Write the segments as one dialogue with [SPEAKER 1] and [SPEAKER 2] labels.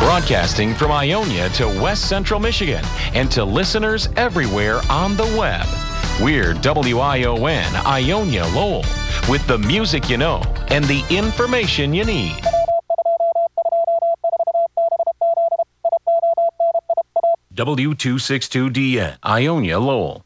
[SPEAKER 1] Broadcasting from Ionia to West Central Michigan and to listeners everywhere on the web. We're WION Ionia Lowell with the music you know and the information you need. W262DN Ionia Lowell.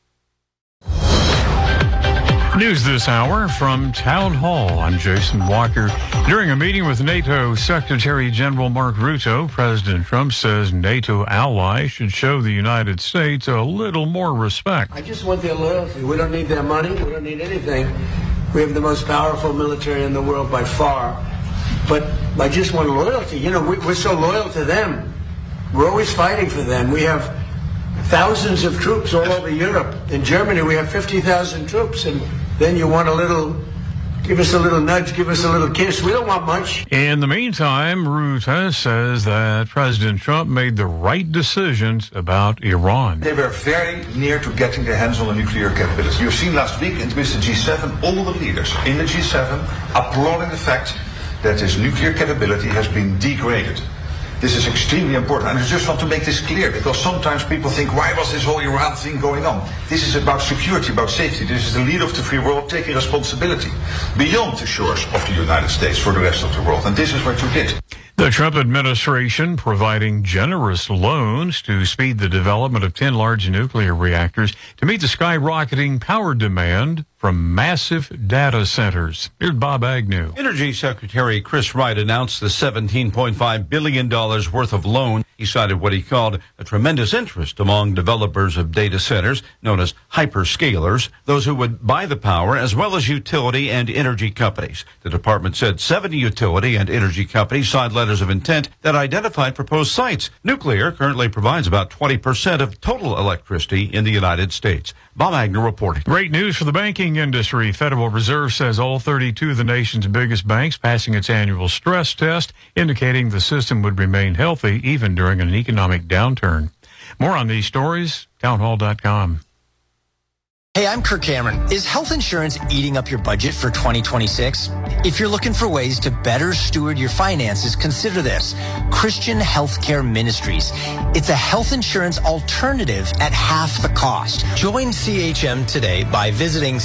[SPEAKER 2] News this hour from Town Hall. I'm Jason Walker. During a meeting with NATO Secretary General Mark Rutte, President Trump says NATO allies should show the United States a little more respect.
[SPEAKER 3] I just want their loyalty. We don't need their money. We don't need anything. We have the most powerful military in the world by far. But I just want loyalty. You know, we're so loyal to them. We're always fighting for them. We have thousands of troops all over Europe. In Germany, we have 50,000 troops. And then you want give us a little nudge, give us a little kiss. We don't want much.
[SPEAKER 2] In the meantime, Rutte says that President Trump made the right decisions about Iran.
[SPEAKER 4] They were very near to getting their hands on a nuclear capability. You've seen last week with the G7, all the leaders in the G7 applauding the fact that this nuclear capability has been degraded. This is extremely important, and I just want to make this clear, because sometimes people think, why was this whole Iran thing going on? This is about security, about safety. This is the leader of the free world taking responsibility beyond the shores of the United States for the rest of the world, and this is what you did.
[SPEAKER 2] The Trump administration providing generous loans to speed the development of 10 large nuclear reactors to meet the skyrocketing power demand from massive data centers. Here's Bob Agnew.
[SPEAKER 5] Energy Secretary Chris Wright announced the $17.5 billion worth of loan. He cited what he called a tremendous interest among developers of data centers, known as hyperscalers, those who would buy the power, as well as utility and energy companies. The department said 70 utility and energy companies signed letters of intent that identified proposed sites. Nuclear currently provides about 20% of total electricity in the United States. Bob Agnew reporting.
[SPEAKER 2] Great news for the banking industry. Federal Reserve says all 32 of the nation's biggest banks passing its annual stress test, indicating the system would remain healthy even during an economic downturn. More on these stories, townhall.com.
[SPEAKER 6] Hey, I'm Kirk Cameron. Is health insurance eating up your budget for 2026? If you're looking for ways to better steward your finances, consider this. Christian Healthcare Ministries. It's a health insurance alternative at half the cost. Join CHM today by visiting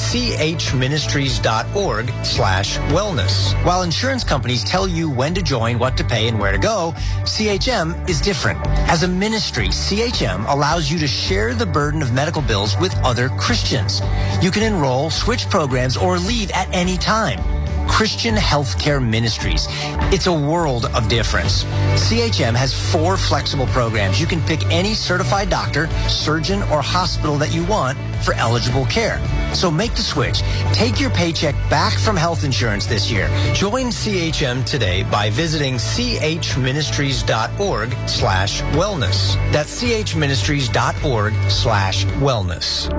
[SPEAKER 6] chministries.org/wellness. While insurance companies tell you when to join, what to pay, and where to go, CHM is different. As a ministry, CHM allows you to share the burden of medical bills with other Christians. You can enroll, switch programs, or leave at any time. Christian Healthcare Ministries. It's a world of difference. CHM has 4 flexible programs. You can pick any certified doctor, surgeon, or hospital that you want for eligible care. So make the switch. Take your paycheck back from health insurance this year. Join CHM today by visiting chministries.org/wellness. That's chministries.org/wellness.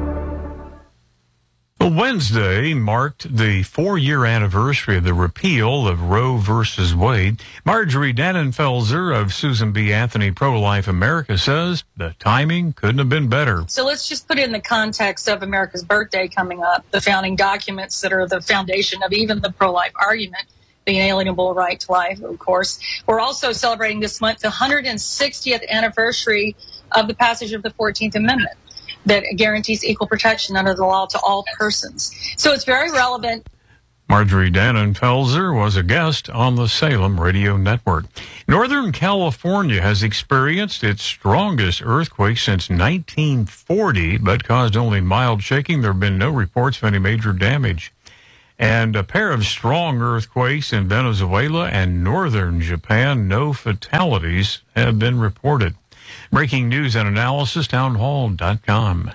[SPEAKER 2] Wednesday marked the 4-year anniversary of the repeal of Roe versus Wade. Marjorie Dannenfelser of Susan B. Anthony Pro-Life America says the timing couldn't have been better.
[SPEAKER 7] So let's just put it in the context of America's birthday coming up, the founding documents that are the foundation of even the pro-life argument, the inalienable right to life, of course. We're also celebrating this month the 160th anniversary of the passage of the 14th Amendment, that guarantees equal protection under the law to all persons. So it's very relevant.
[SPEAKER 2] Marjorie Dannenfelser was a guest on the Salem Radio Network. Northern California has experienced its strongest earthquake since 1940, but caused only mild shaking. There have been no reports of any major damage. And a pair of strong earthquakes in Venezuela and northern Japan. No fatalities have been reported. Breaking news and analysis, townhall.com.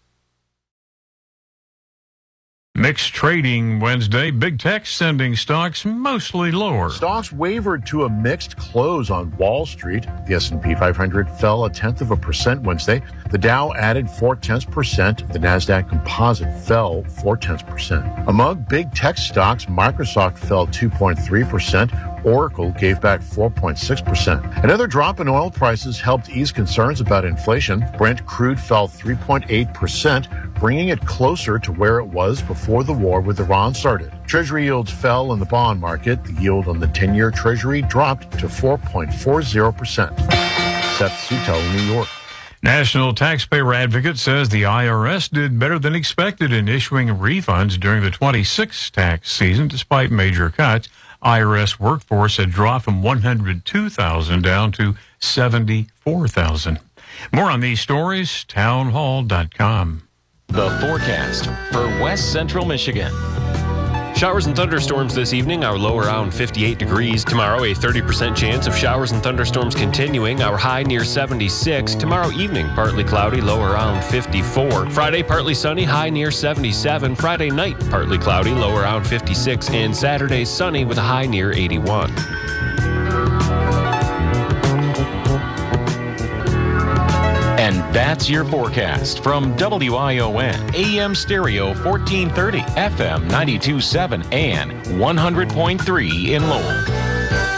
[SPEAKER 2] Mixed trading Wednesday. Big tech sending stocks mostly lower.
[SPEAKER 8] Stocks wavered to a mixed close on Wall Street. The S&P 500 fell 0.1% Wednesday. The Dow added 0.4%. The Nasdaq Composite fell 0.4%. Among big tech stocks, Microsoft fell 2.3%. Oracle gave back 4.6%. Another drop in oil prices helped ease concerns about inflation. Brent crude fell 3.8%, bringing it closer to where it was before the war with Iran started. Treasury yields fell in the bond market. The yield on the 10-year Treasury dropped to 4.40%. Seth Sutel, New York.
[SPEAKER 2] National Taxpayer Advocate says the IRS did better than expected in issuing refunds during the 26 tax season, despite major cuts. IRS workforce had dropped from 102,000 down to 74,000. More on these stories, townhall.com.
[SPEAKER 1] The forecast for West Central Michigan.
[SPEAKER 9] Showers and thunderstorms this evening, our low around 58 degrees. Tomorrow, a 30% chance of showers and thunderstorms continuing, our high near 76. Tomorrow evening, partly cloudy, low around 54. Friday, partly sunny, high near 77. Friday night, partly cloudy, low around 56. And Saturday, sunny with a high near 81.
[SPEAKER 1] And that's your forecast from WION, AM Stereo 1430, FM 92.7, and 100.3 in Lowell.